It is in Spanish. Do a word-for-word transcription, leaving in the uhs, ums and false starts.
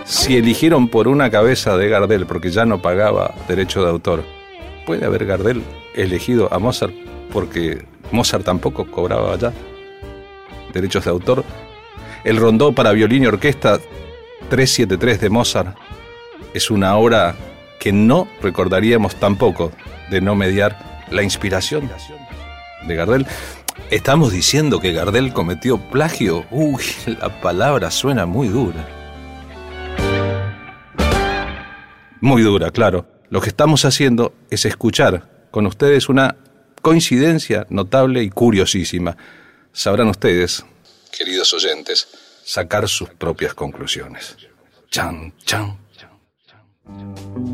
Si eligieron por una cabeza de Gardel porque ya no pagaba derecho de autor, ¿puede haber Gardel elegido a Mozart porque Mozart tampoco cobraba ya derechos de autor? El rondó para violín y orquesta trescientos setenta y tres de Mozart es una obra que no recordaríamos tampoco de no mediar la inspiración de Gardel. ¿Estamos diciendo que Gardel cometió plagio? Uy, la palabra suena muy dura. Muy dura, claro. Lo que estamos haciendo es escuchar con ustedes una coincidencia notable y curiosísima. Sabrán ustedes, queridos oyentes, sacar sus propias conclusiones. Chan, chan.